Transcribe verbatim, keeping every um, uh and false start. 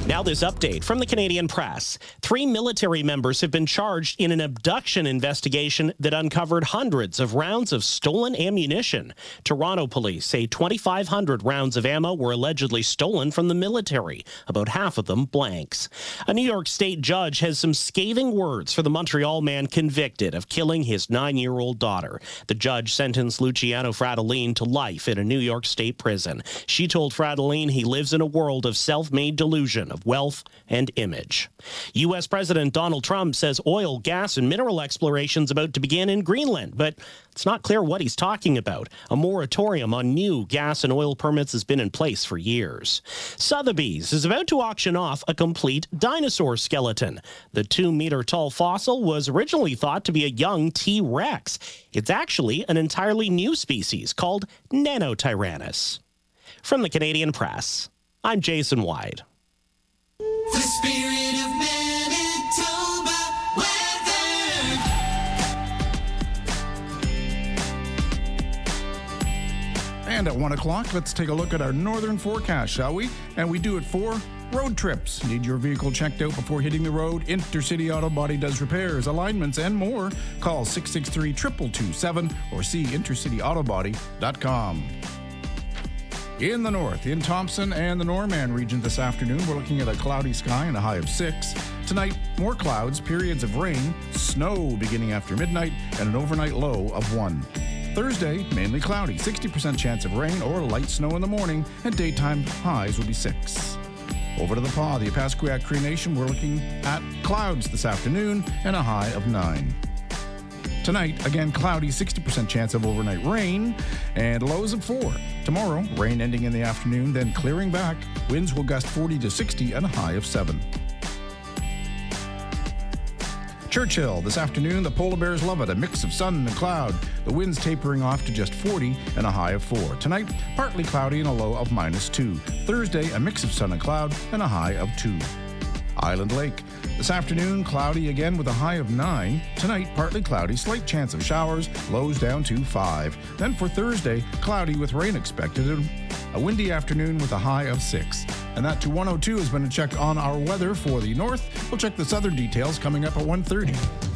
Now this update from the Canadian Press. Three military members have been charged in an abduction investigation that uncovered hundreds of rounds of stolen ammunition. Toronto police say twenty-five hundred rounds of ammo were allegedly stolen from the military, about half of them blanks. A New York State judge has some scathing words for the Montreal man convicted of killing his nine-year-old daughter. The judge sentenced Luciano Fratellin to life in a New York State prison. She told Fratellin he lives in a world of self-made delusion of wealth and image. U S President Donald Trump says oil, gas, and mineral exploration is about to begin in Greenland, but it's not clear what he's talking about. A moratorium on new gas and oil permits has been in place for years. Sotheby's is about to auction off a complete dinosaur skeleton. The two-meter-tall fossil was originally thought to be a young T-Rex. It's actually an entirely new species called Nanotyrannus. From the Canadian Press, I'm Jason Wyde. The spirit of Manitoba weather. And at one o'clock, let's take a look at our northern forecast, shall we? And we do it for road trips. Need your vehicle checked out before hitting the road? Intercity Auto Body does repairs, alignments, and more. Call six six three, two two two seven or see intercity auto body dot com. In the north, in Thompson and the Norman region this afternoon, we're looking at a cloudy sky and a high of six. Tonight, more clouds, periods of rain, snow beginning after midnight, and an overnight low of one. Thursday, mainly cloudy, sixty percent chance of rain or light snow in the morning, and daytime highs will be six. Over to the Pas, the Ipasquiac Cree Nation, we're looking at clouds this afternoon and a high of nine. Tonight, again cloudy, sixty percent chance of overnight rain, and lows of four. Tomorrow, rain ending in the afternoon, then clearing back. Winds will gust forty to sixty and a high of seven. Churchill, this afternoon, the polar bears love it, a mix of sun and cloud. The winds tapering off to just forty and a high of four. Tonight, partly cloudy and a low of minus two. Thursday, a mix of sun and cloud and a high of two. Island Lake. This afternoon, cloudy again with a high of nine. Tonight, partly cloudy, slight chance of showers, lows down to five. Then for Thursday, cloudy with rain expected, and a windy afternoon with a high of six. And that to one oh two has been a check on our weather for the north. We'll check the southern details coming up at one thirty.